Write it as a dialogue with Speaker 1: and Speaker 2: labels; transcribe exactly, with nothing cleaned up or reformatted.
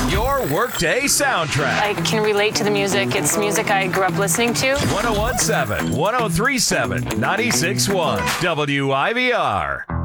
Speaker 1: Your workday soundtrack.
Speaker 2: I can relate to the music. It's music I grew up listening to.
Speaker 1: one oh one seven, one oh three seven, ninety-six point one W I V R.